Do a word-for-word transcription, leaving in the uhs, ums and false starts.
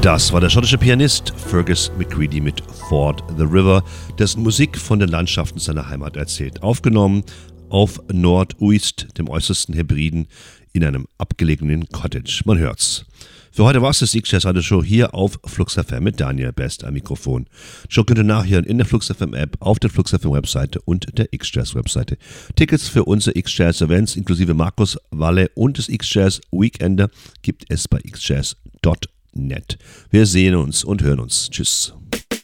Das war der schottische Pianist Fergus McCready mit Ford the River, dessen Musik von den Landschaften seiner Heimat erzählt. Aufgenommen auf Nord-Uist, dem äußersten Hebriden, in einem abgelegenen Cottage. Man hört's. Für heute war es das X-Jazz Radio Show hier auf Flux F M mit Daniel Best am Mikrofon. Show könnt ihr nachhören in der Flux F M App, auf der Flux F M Webseite und der X-Jazz Webseite. Tickets für unsere X-Jazz Events inklusive Markus Walle und des X-Jazz Weekender gibt es bei x jazz punkt net. Wir sehen uns und hören uns. Tschüss.